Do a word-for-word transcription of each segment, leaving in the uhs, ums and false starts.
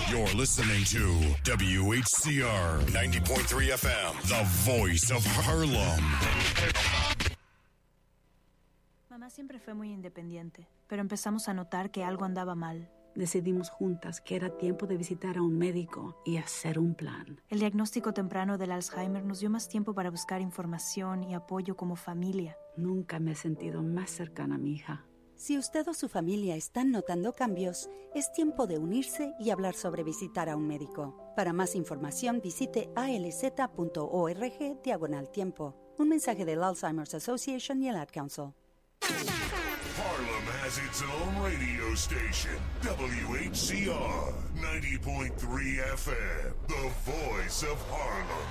You're listening to W H C R ninety point three F M, the voice of Harlem. Mamá siempre fue muy independiente, pero empezamos a notar que algo andaba mal. Decidimos juntas que era tiempo de visitar a un médico y hacer un plan. El diagnóstico temprano del Alzheimer nos dio más tiempo para buscar información y apoyo como familia. Nunca me he sentido más cercana a mi hija. Si usted o su familia están notando cambios, es tiempo de unirse y hablar sobre visitar a un médico. Para más información, visite alz.org diagonal tiempo. Un mensaje del Alzheimer's Association y el Ad Council. Harlem has its own radio station, W H C R ninety point three F M, the voice of Harlem.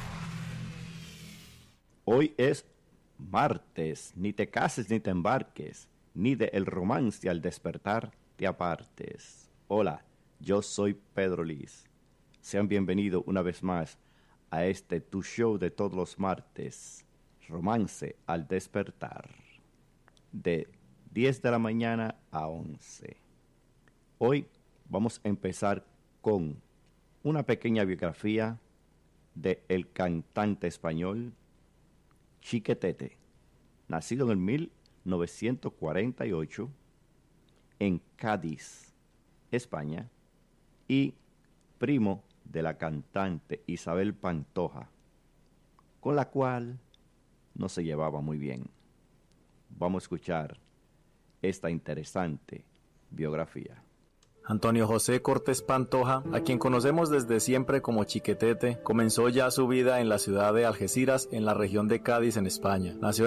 Hoy es martes, ni te cases ni te embarques, ni de el romance al despertar te apartes. Hola, yo soy Pedro Liz. Sean bienvenidos una vez más a este tu show de todos los martes, Romance al despertar, de diez de la mañana a once. Hoy vamos a empezar con una pequeña biografía de el cantante español Chiquetete, nacido en el mil novecientos cuarenta y ocho en Cádiz, España, y primo de la cantante Isabel Pantoja, con la cual no se llevaba muy bien. Vamos a escuchar esta interesante biografía. Antonio José Cortés Pantoja, a quien conocemos desde siempre como Chiquetete, comenzó ya su vida en la ciudad de Algeciras, en la región de Cádiz, en España. Nació